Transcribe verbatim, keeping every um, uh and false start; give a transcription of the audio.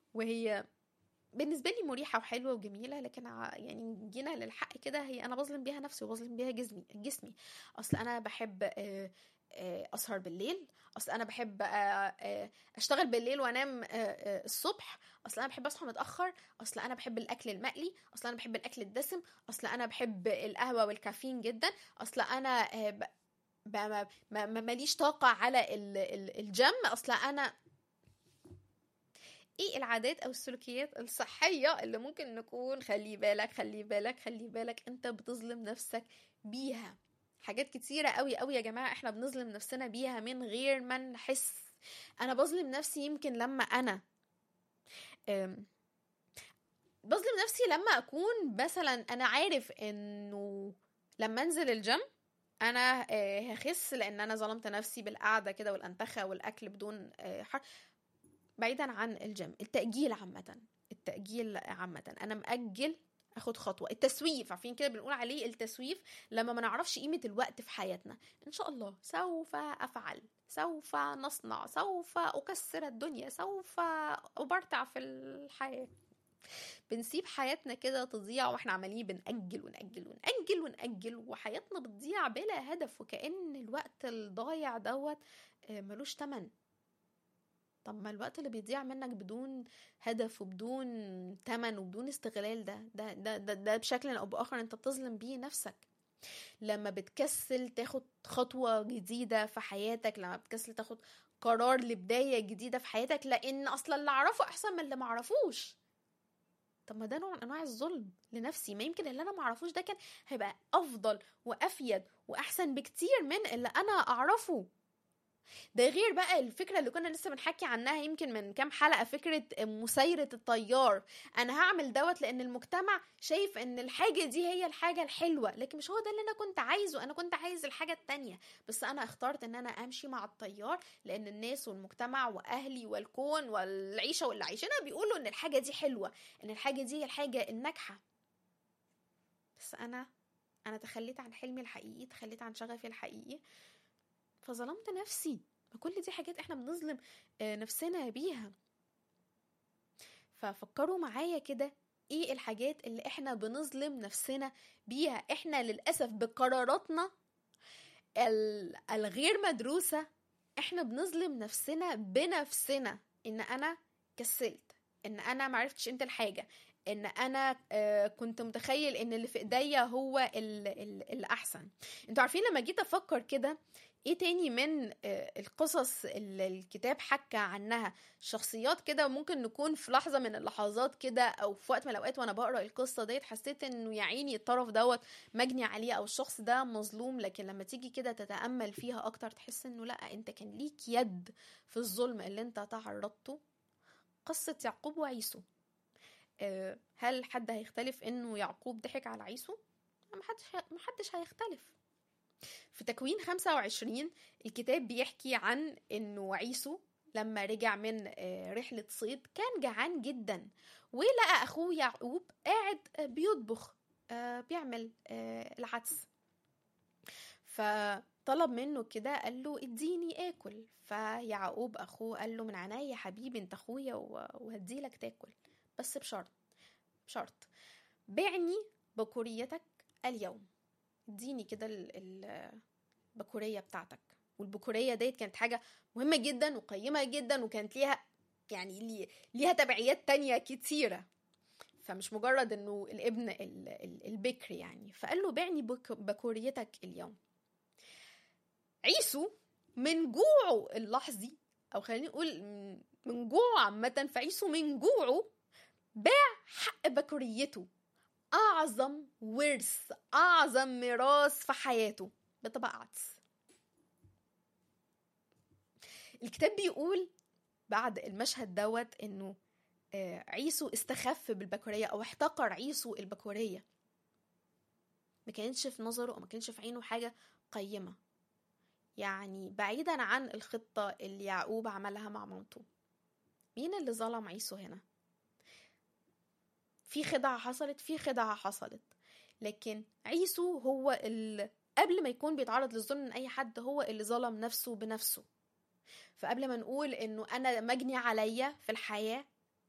وهي بالنسبة لي مريحة وحلوة وجميلة، لكن يعني جينا للحق كده، هي أنا بظلم بيها نفسي وبظلم بيها جسمي جسمي أصل أنا بحب أسهر بالليل، أصل أنا بحب أشتغل بالليل وأنام الصبح، أصل أنا بحب أصحى متأخر، أصل أنا بحب الأكل المقلي، أصل أنا بحب الأكل الدسم، أصل أنا بحب القهوة والكافيين جدا، أصل أنا ماليش طاقة على الجيم، أصل أنا ايه العادات او السلوكيات الصحية اللي ممكن نكون خلي بالك خلي بالك خلي بالك انت بتظلم نفسك بيها. حاجات كتيرة قوي قوي يا جماعة احنا بنظلم نفسنا بيها من غير ما نحس. انا بظلم نفسي يمكن لما انا بظلم نفسي لما اكون مثلا انا عارف انه لما انزل الجيم انا هخس، لان انا ظلمت نفسي بالقعدة كده والانتخة والاكل بدون حر. بعيدا عن الجيم، التأجيل عامة، التأجيل عامة أنا مأجل أخد خطوة. التسويف، عارفين كده بنقول عليه التسويف، لما ما نعرفش قيمة الوقت في حياتنا. إن شاء الله سوف أفعل، سوف نصنع، سوف أكسر الدنيا، سوف أبرتع في الحياة. بنسيب حياتنا كده تضيع واحنا عمالين بنأجل ونأجل ونأجل ونأجل، وحياتنا بتضيع بلا هدف، وكأن الوقت الضايع دوت ملوش تمن. طب ما الوقت اللي بيضيع منك بدون هدف وبدون تمن وبدون استغلال ده ده ده ده, ده بشكل او باخر انت بتظلم بيه نفسك. لما بتكسل تاخد خطوة جديدة في حياتك، لما بتكسل تاخد قرار لبداية جديدة في حياتك، لان اصلا اللي اعرفه احسن من اللي معرفوش. طب ما ده نوع من انواع الظلم لنفسي. ما يمكن اللي انا معرفوش ده كان هيبقى افضل وافيد واحسن بكتير من اللي انا اعرفه. ده غير بقى الفكرة اللي كنا لسه بنحكي عنها يمكن من كام حلقة، فكرة مسيرة التيار. انا هعمل دوت لان المجتمع شايف ان الحاجة دي هي الحاجة الحلوة، لكن مش هو ده اللي انا كنت عايزه. انا كنت عايز الحاجة التانية، بس انا اخترت ان انا امشي مع التيار لان الناس والمجتمع واهلي والكون والعيشة واللي عايشينها بيقولوا ان الحاجة دي حلوة، ان الحاجة دي هي الحاجة الناجحة. بس انا انا تخليت عن حلمي الحقيقي، تخليت عن شغفي الحقيقي، فظلمت نفسي. كل دي حاجات احنا بنظلم نفسنا بيها. ففكروا معايا كده، ايه الحاجات اللي احنا بنظلم نفسنا بيها؟ احنا للأسف بقراراتنا الغير مدروسة احنا بنظلم نفسنا بنفسنا. ان انا كسلت، ان انا معرفتش انت الحاجة، ان انا كنت متخيل ان اللي في ايديا هو الاحسن. انتوا عارفين لما جيت افكر كده ايه تاني من القصص اللي الكتاب حكى عنها، شخصيات كده ممكن نكون في لحظة من اللحظات كده او في وقت من الاوقات وانا بقرأ القصة ديت حسيت انه يعيني الطرف دوت مجني عليه او الشخص ده مظلوم، لكن لما تيجي كده تتأمل فيها اكتر تحس انه لا، انت كان ليك يد في الظلم اللي انت تعرضته. قصة يعقوب وعيسو، هل حد هيختلف انه يعقوب ضحك على عيسو؟ محدش محدش هيختلف. في تكوين خمسة وعشرين الكتاب بيحكي عن انه عيسو لما رجع من رحلة صيد كان جعان جدا، ولقى اخوه يعقوب قاعد بيطبخ بيعمل العدس، فطلب منه كده قال له اديني اكل. فيعقوب اخوه قال له من عينيا يا حبيبي، انت اخويا وهديلك تاكل، بس بشرط بشرط بعني بكوريتك اليوم. اديني كده البكورية بتاعتك. والبكورية ديت كانت حاجة مهمة جدا وقيمة جدا، وكانت ليها يعني ليها تبعيات تانية كتيرة، فمش مجرد انه الابن البكر يعني. فقال له بعني بكوريتك اليوم. عيسو من جوعه اللحظي، او خلينا نقول من جوعه عامة، فعيسو من جوعه باع حق بكوريته، أعظم ورث، أعظم ميراث في حياته، بطبق عدس. الكتاب بيقول بعد المشهد دوت إنه عيسو استخف بالبكورية أو احتقر عيسو البكورية. ما كانتش في نظره أو ما كانتش في عينه حاجة قيمة، يعني بعيدا عن الخطة اللي يعقوب عملها مع مامته. مين اللي ظلم عيسو هنا؟ في خدعة حصلت، في خدعة حصلت، لكن عيسو هو اللي قبل ما يكون بيتعرض للظلم من أي حد هو اللي ظلم نفسه بنفسه. فقبل ما نقول إنه أنا مجني عليا في الحياة